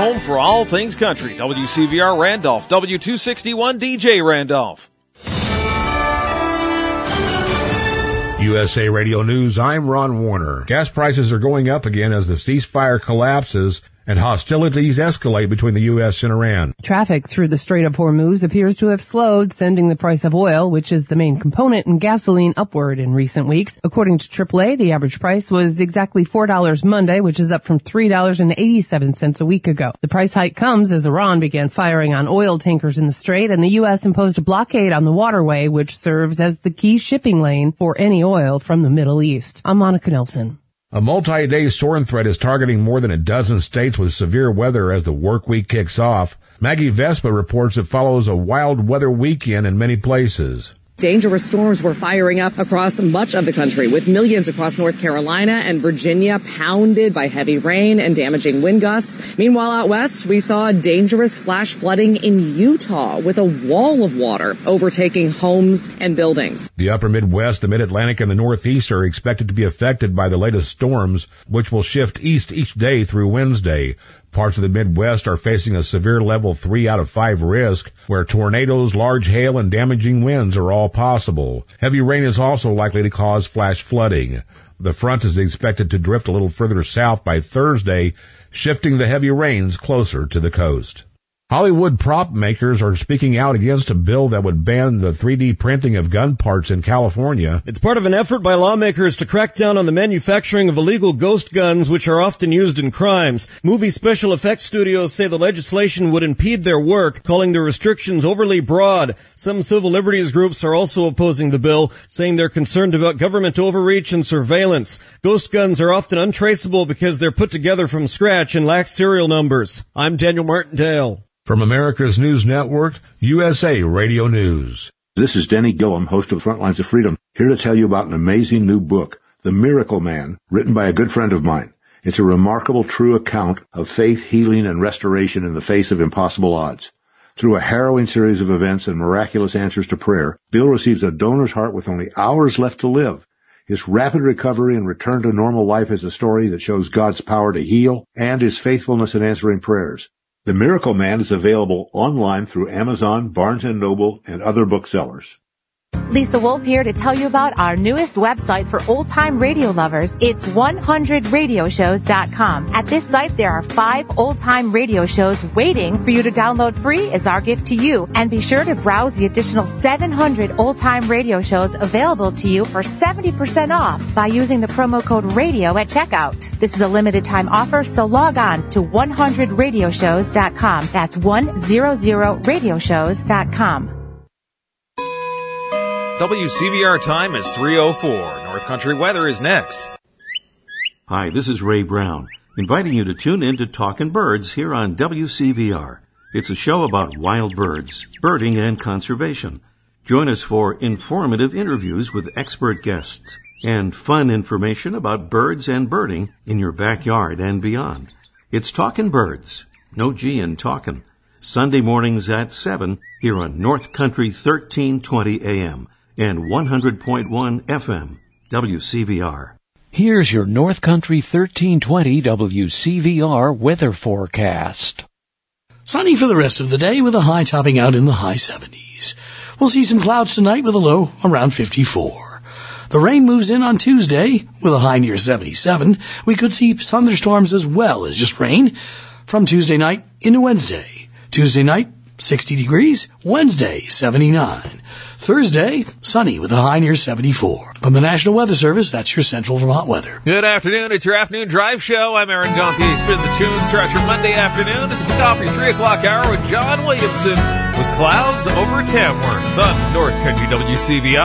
home for all things country. WCVR Randolph, W261 DJ Randolph. USA Radio News, I'm Ron Warner. Gas prices are going up again as the ceasefire collapses and hostilities escalate between the U.S. and Iran. Traffic through the Strait of Hormuz appears to have slowed, sending the price of oil, which is the main component in gasoline, upward in recent weeks. According to AAA, the average price was exactly $4 Monday, which is up from $3.87 a week ago. The price hike comes as Iran began firing on oil tankers in the Strait, and the U.S. imposed a blockade on the waterway, which serves as the key shipping lane for any oil from the Middle East. I'm Monica Nelson. A multi-day storm threat is targeting more than a dozen states with severe weather as the work week kicks off. Maggie Vespa reports it follows a wild weather weekend in many places. Dangerous storms were firing up across much of the country, with millions across North Carolina and Virginia pounded by heavy rain and damaging wind gusts. Meanwhile, out west, we saw dangerous flash flooding in Utah with a wall of water overtaking homes and buildings. The upper Midwest, the Mid-Atlantic, and the Northeast are expected to be affected by the latest storms, which will shift east each day through Wednesday. Parts of the Midwest are facing a severe level 3 out of 5 risk, where tornadoes, large hail, and damaging winds are all possible. Heavy rain is also likely to cause flash flooding. The front is expected to drift a little further south by Thursday, shifting the heavy rains closer to the coast. Hollywood prop makers are speaking out against a bill that would ban the 3D printing of gun parts in California. It's part of an effort by lawmakers to crack down on the manufacturing of illegal ghost guns, which are often used in crimes. Movie special effects studios say the legislation would impede their work, calling the restrictions overly broad. Some civil liberties groups are also opposing the bill, saying they're concerned about government overreach and surveillance. Ghost guns are often untraceable because they're put together from scratch and lack serial numbers. I'm Daniel Martindale. From America's News Network, USA Radio News. This is Denny Gillum, host of Frontlines of Freedom, here to tell you about an amazing new book, The Miracle Man, written by a good friend of mine. It's a remarkable, true account of faith, healing, and restoration in the face of impossible odds. Through a harrowing series of events and miraculous answers to prayer, Bill receives a donor's heart with only hours left to live. His rapid recovery and return to normal life is a story that shows God's power to heal and his faithfulness in answering prayers. The Miracle Man is available online through Amazon, Barnes & Noble, and other booksellers. Lisa Wolf here to tell you about our newest website for old-time radio lovers. It's 100radioshows.com. At this site, there are 5 old-time radio shows waiting for you to download free as our gift to you. And be sure to browse the additional 700 old-time radio shows available to you for 70% off by using the promo code RADIO at checkout. This is a limited-time offer, so log on to 100radioshows.com. That's 100radioshows.com. WCVR time is 3:04. North Country weather is next. Hi, this is Ray Brown, inviting you to tune in to Talkin' Birds here on WCVR. It's a show about wild birds, birding, and conservation. Join us for informative interviews with expert guests and fun information about birds and birding in your backyard and beyond. It's Talkin' Birds, no G in talkin'. Sunday mornings at 7 here on North Country 1320 AM. and 100.1 FM, WCVR. Here's your North Country 1320 WCVR weather forecast. Sunny for the rest of the day with a high topping out in the high 70s. We'll see some clouds tonight with a low around 54. The rain moves in on Tuesday with a high near 77. We could see thunderstorms as well as just rain from Tuesday night into Wednesday. Tuesday night, 60 degrees. Wednesday, 79. Thursday, sunny with a high near 74. From the National Weather Service, that's your Central Vermont weather. Good afternoon. It's your afternoon drive show. I'm Aaron Gompie. Spin the tunes throughout your Monday afternoon. It's a kick off your 3 o'clock hour with John Williamson with clouds over Tamworth on North Country WCVR.